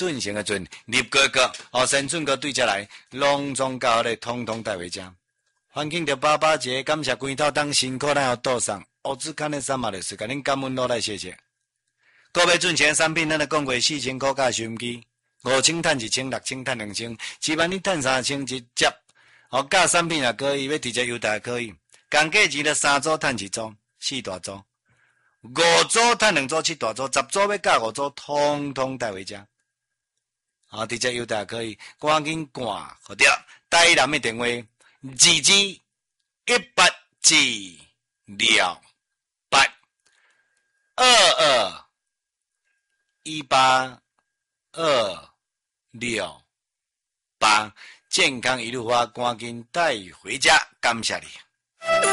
准成的准，立哥哥，生准哥对这来，隆重到好咧，统统带回家。欢庆着爸爸节，感谢规头当辛苦咱要倒上，乌子看的三嘛就是甲恁感恩落来谢谢。购买准成的产品，咱来讲过4000块加收音机，5000赚1000，6000赚2000，7万你赚3000一接。加产品也可以，要直接优待也可以。共价钱的3组赚1组，4大组，5组赚2组，7大组，10组要加5组，通通带回家。直接优待也可以，赶紧赶，好对。台南的电话221828，健康一路发，赶紧带回家，感谢你。